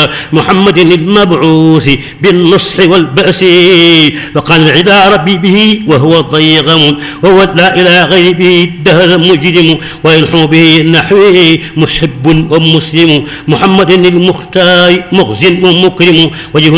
محمد المبعوث بالنصح والبأس وقال العدا ربي به وهو الضيغم وهو لا إله غير به الدهر مجرم ويلحم به نحوه محب ومسلم محمد المختار مغز ومكرم وجه